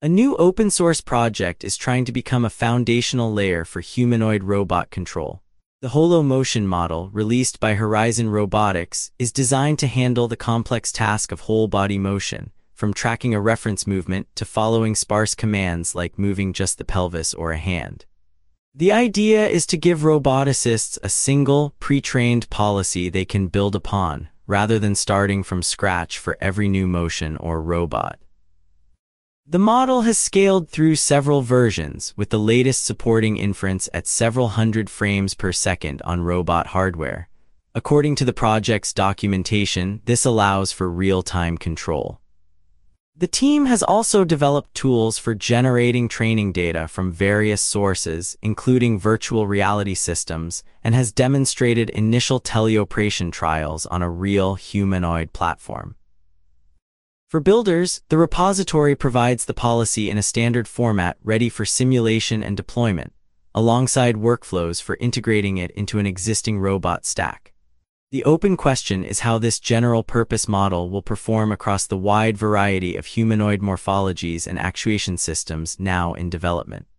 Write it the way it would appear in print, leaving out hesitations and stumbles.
A new open-source project is trying to become a foundational layer for humanoid robot control. The HoloMotion model, released by Horizon Robotics, is designed to handle the complex task of whole-body motion, from tracking a reference movement to following sparse commands like moving just the pelvis or a hand. The idea is to give roboticists a single, pre-trained policy they can build upon, rather than starting from scratch for every new motion or robot. The model has scaled through several versions, with the latest supporting inference at several hundred frames per second on robot hardware. According to the project's documentation, this allows for real-time control. The team has also developed tools for generating training data from various sources, including virtual reality systems, and has demonstrated initial teleoperation trials on a real humanoid platform. For builders, the repository provides the policy in a standard format ready for simulation and deployment, alongside workflows for integrating it into an existing robot stack. The open question is how this general-purpose model will perform across the wide variety of humanoid morphologies and actuation systems now in development.